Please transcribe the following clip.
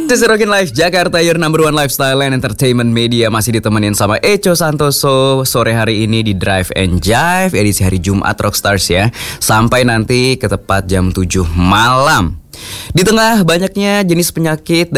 Rockin' Life Jakarta, your number one lifestyle and entertainment media. Masih ditemenin sama Echo Santoso sore hari ini di Drive and Jive edisi hari Jumat Rockstars ya. Sampai nanti ke tepat jam 7 malam. Di tengah banyaknya jenis penyakit